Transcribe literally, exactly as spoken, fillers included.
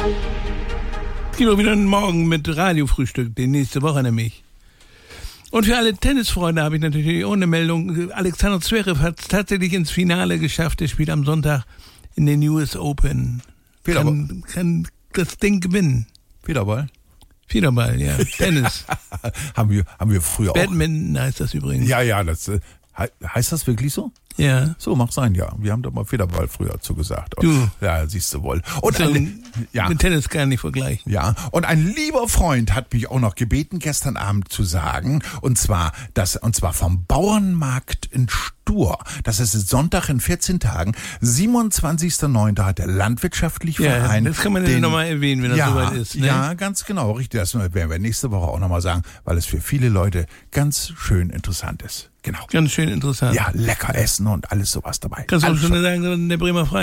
Es gibt auch wieder einen Morgen mit Radiofrühstück, die nächste Woche nämlich. Und für alle Tennisfreunde habe ich natürlich ohne Meldung. Alexander Zverev hat es tatsächlich ins Finale geschafft. Er spielt am Sonntag in den U S Open. Kann, kann das Ding gewinnen. Federball? Federball, ja. Tennis. haben, wir, haben wir früher Badminton auch. Badminton heißt das übrigens. Ja, ja, das äh, heißt das wirklich so? Ja. So, mag sein, ja. Wir haben doch mal Federball früher zugesagt. Du. Ja, siehst du wohl. Und so, ein, ja. Mit Tennis kann ich nicht vergleichen. Ja, und ein lieber Freund hat mich auch noch gebeten, gestern Abend zu sagen, und zwar, das, und zwar vom Bauernmarkt in Stur. Das ist Sonntag in vierzehn Tagen. siebenundzwanzigster neunter hat der landwirtschaftliche ja, Verein. Das kann man ja nochmal erwähnen, wenn das ja, soweit ist. Ne? Ja, ganz genau, richtig. Das werden wir nächste Woche auch nochmal sagen, weil es für viele Leute ganz schön interessant ist. Genau. Ganz schön interessant. Ja, lecker essen und alles sowas dabei. Kannst du auch alles schon sagen, der Bremer Frei